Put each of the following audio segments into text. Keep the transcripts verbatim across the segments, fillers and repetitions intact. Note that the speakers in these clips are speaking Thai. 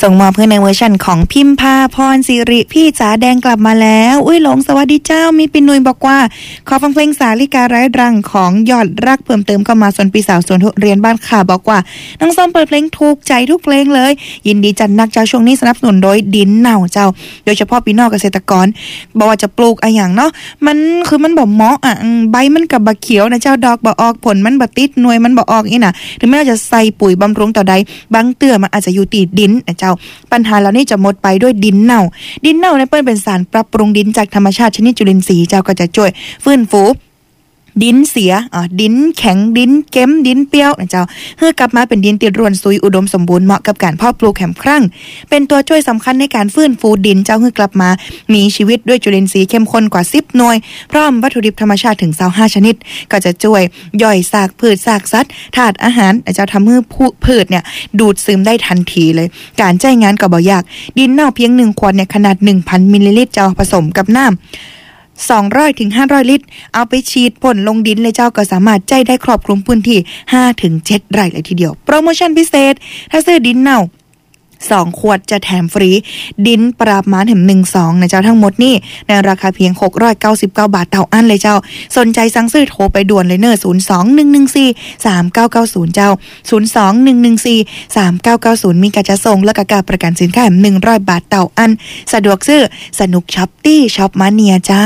ส่งมอบเพื่อในเวอร์ชันของพิมพาพรสิริพี่จ๋าแดงกลับมาแล้วอุ้ยหลงสวัสดีเจ้ามีปินนุยบอกว่าขอฟังเพลงสาลิการ้ายรังของยอดรักเพิ่มเติมเข้ามาส่วนปีสาวสวนทุเรียนบ้านข่าบอกว่าน้องส้มเปิดเพลงถูกใจทุกเพลงเลยยินดีจัดนักเจ้าช่วงนี้สนับสนุนโดยดินเน่าเจ้าโดยเฉพาะพี่น้องเกษตรกรบอกว่าจะปลูกอะไรอย่างเนาะมันคือมันบ่เหมาะอ่ะใบมันกับบ่เขียวนะเจ้าดอกบ่ออกผลมันบ่ติดหน่วยมันบ่ออกนี่น่ะถึงแม้ว่าจะใส่ปุ๋ยบำรุงต่อใดบางเตื้อมันอาจจะอยู่ติดดินนะเจ้าปัญหาเหล่านี้จะหมดไปด้วยดินเน่าดินเน่าเนี่ยเปิ้นเป็นสารปรับปรุงดินจากธรรมชาติชนิดจุลินทรีย์เจ้าก็จะช่วยฟื้นฟูดินเสียอ่าดินแข็งดินเค็มดินเปรี้ยวนะเจ้าเพื่อกลับมาเป็นดินติดรวนซุยอุดมสมบูรณ์เหมาะกับการเพาะปลูกแข็มครั่งเป็นตัวช่วยสำคัญในการฟื้นฟูดินเจ้าเพื่อกลับมามีชีวิตด้วยจุลินทรีย์เข้มข้นกว่าสิบหน่วยพร้อมวัตถุดิบธรรมชาติถึงยี่สิบห้าชนิดก็จะช่วยย่อยซากพืชซากสัตว์ธาตุอาหารนะเจ้าทำให้พืชเนี่ยดูดซึมได้ทันทีเลยการใช้งานก็บ่ยากดินเน่าเพียงหนึ่งขวดเนี่ยขนาด หนึ่งพัน มิลลิลิตรเจ้าผสมกับน้ำสองร้อยถึงห้าร้อยลิตรเอาไปฉีดพ่นลงดินเลยเจ้าก็สามารถใช้ได้ครอบคลุมพื้นที่ ห้าถึงเจ็ด ไร่เลยทีเดียวโปรโมชั่นพิเศษถ้าซื้อดินเน่าสองขวดจะแถมฟรีดินปราบม้าแถมหนึ่ง สองนะเจ้าทั้งหมดนี่ในราคาเพียงหกร้อยเก้าสิบเก้าบาทต่ออันเลยเจ้าสนใจสั่งซื้อโทรไปด่วนเลยเนอะศูนย์ สอง หนึ่ง หนึ่ง สี่ สาม เก้า เก้า ศูนย์เจ้าศูนย์ สอง หนึ่ง หนึ่ง สี่ สาม เก้า เก้า ศูนย์มีการจัดส่งและการประกันสินค้าหนึ่งร้อยบาทต่ออันสะดวกซื้อสนุกช็อปตี้ช็อปมาเนียจ้า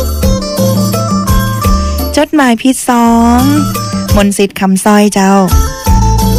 จดหมายพิษสองมนต์สิทธิ์คำสร้อยเจ้า